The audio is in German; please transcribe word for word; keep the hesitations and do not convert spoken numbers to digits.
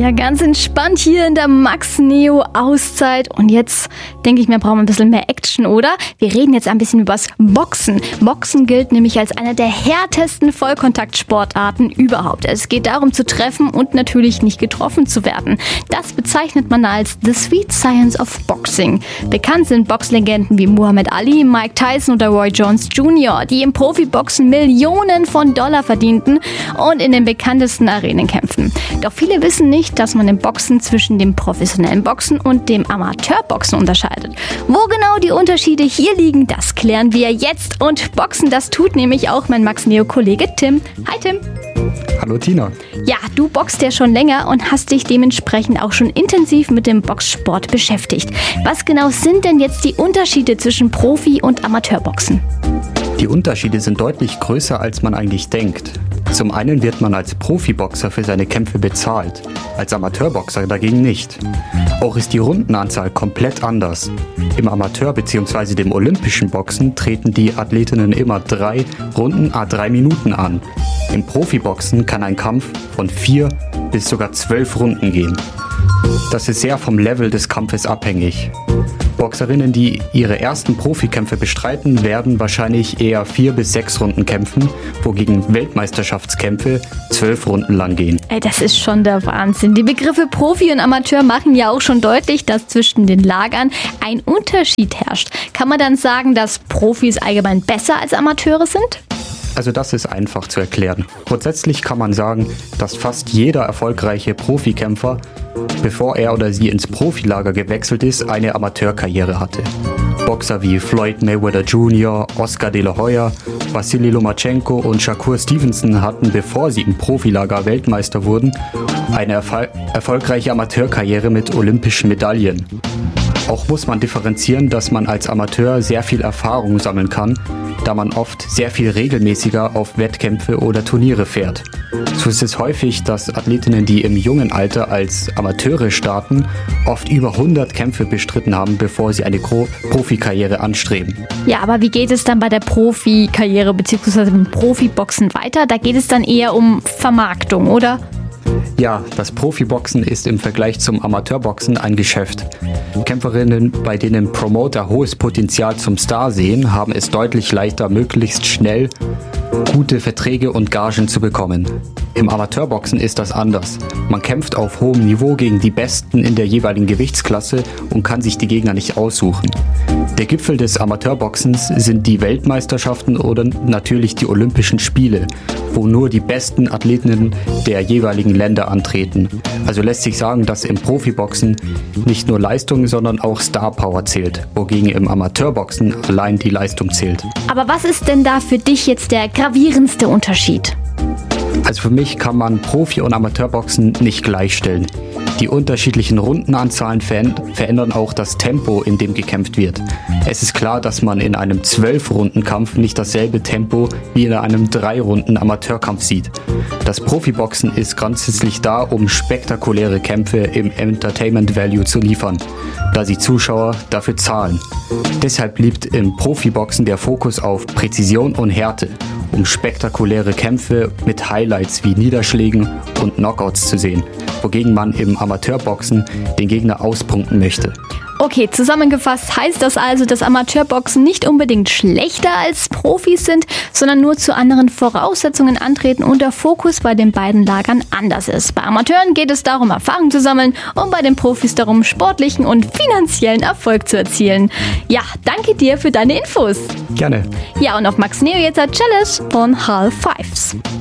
Ja, ganz entspannt hier in der Max Neo Auszeit. Und jetzt denke ich mir, brauchen wir ein bisschen mehr Action, oder? Wir reden jetzt ein bisschen übers Boxen. Boxen gilt nämlich als eine der härtesten Vollkontaktsportarten überhaupt. Es geht darum zu treffen und natürlich nicht getroffen zu werden. Das bezeichnet man als The Sweet Science of Boxing. Bekannt sind Boxlegenden wie Muhammad Ali, Mike Tyson oder Roy Jones Junior, die im Profiboxen Millionen von Dollar verdienten und in den bekanntesten Arenen kämpfen. Doch viele wissen nicht, dass man im Boxen zwischen dem professionellen Boxen und dem Amateurboxen unterscheidet. Wo genau die Unterschiede hier liegen, das klären wir jetzt. Und Boxen, das tut nämlich auch mein Max Neo-Kollege Tim. Hi Tim. Hallo Tina. Ja, du boxst ja schon länger und hast dich dementsprechend auch schon intensiv mit dem Boxsport beschäftigt. Was genau sind denn jetzt die Unterschiede zwischen Profi- und Amateurboxen? Die Unterschiede sind deutlich größer, als man eigentlich denkt. Zum einen wird man als Profiboxer für seine Kämpfe bezahlt, als Amateurboxer dagegen nicht. Auch ist die Rundenanzahl komplett anders. Im Amateur- bzw. dem olympischen Boxen treten die Athletinnen immer drei Runden à drei Minuten an. Im Profiboxen kann ein Kampf von vier bis sogar zwölf Runden gehen. Das ist sehr vom Level des Kampfes abhängig. Boxerinnen, die ihre ersten Profikämpfe bestreiten, werden wahrscheinlich eher vier bis sechs Runden kämpfen, wogegen Weltmeisterschaftskämpfe zwölf Runden lang gehen. Ey, das ist schon der Wahnsinn. Die Begriffe Profi und Amateur machen ja auch schon deutlich, dass zwischen den Lagern ein Unterschied herrscht. Kann man dann sagen, dass Profis allgemein besser als Amateure sind? Also das ist einfach zu erklären. Grundsätzlich kann man sagen, dass fast jeder erfolgreiche Profikämpfer, bevor er oder sie ins Profilager gewechselt ist, eine Amateurkarriere hatte. Boxer wie Floyd Mayweather Junior, Oscar De La Hoya, Wassily Lomachenko und Shakur Stevenson hatten, bevor sie im Profilager Weltmeister wurden, eine erfol- erfolgreiche Amateurkarriere mit olympischen Medaillen. Auch muss man differenzieren, dass man als Amateur sehr viel Erfahrung sammeln kann, da man oft sehr viel regelmäßiger auf Wettkämpfe oder Turniere fährt. So ist es häufig, dass Athletinnen, die im jungen Alter als Amateure starten, oft über hundert Kämpfe bestritten haben, bevor sie eine Pro- Profikarriere anstreben. Ja, aber wie geht es dann bei der Profikarriere bzw. dem Profiboxen weiter? Da geht es dann eher um Vermarktung, oder? Ja, das Profiboxen ist im Vergleich zum Amateurboxen ein Geschäft. Kämpferinnen, bei denen Promoter hohes Potenzial zum Star sehen, haben es deutlich leichter, möglichst schnell gute Verträge und Gagen zu bekommen. Im Amateurboxen ist das anders. Man kämpft auf hohem Niveau gegen die Besten in der jeweiligen Gewichtsklasse und kann sich die Gegner nicht aussuchen. Der Gipfel des Amateurboxens sind die Weltmeisterschaften oder natürlich die Olympischen Spiele, wo nur die besten Athletinnen der jeweiligen Länder antreten. Also lässt sich sagen, dass im Profiboxen nicht nur Leistung, sondern auch Starpower zählt, wogegen im Amateurboxen allein die Leistung zählt. Aber was ist denn da für dich jetzt der gravierendste Unterschied? Also für mich kann man Profi- und Amateurboxen nicht gleichstellen. Die unterschiedlichen Rundenanzahlen verändern auch das Tempo, in dem gekämpft wird. Es ist klar, dass man in einem zwölf-Runden-Kampf nicht dasselbe Tempo wie in einem drei-Runden-Amateurkampf sieht. Das Profiboxen ist grundsätzlich da, um spektakuläre Kämpfe im Entertainment Value zu liefern, da die Zuschauer dafür zahlen. Deshalb liegt im Profiboxen der Fokus auf Präzision und Härte, um spektakuläre Kämpfe mit Highlights wie Niederschlägen und Knockouts zu sehen, wogegen man im Amateurboxen den Gegner auspunkten möchte. Okay, zusammengefasst heißt das also, dass Amateurboxen nicht unbedingt schlechter als Profis sind, sondern nur zu anderen Voraussetzungen antreten und der Fokus bei den beiden Lagern anders ist. Bei Amateuren geht es darum, Erfahrung zu sammeln und bei den Profis darum, sportlichen und finanziellen Erfolg zu erzielen. Ja, danke dir für deine Infos. Gerne. Ja, und auf Max Neo jetzt Challenge von Half Fives.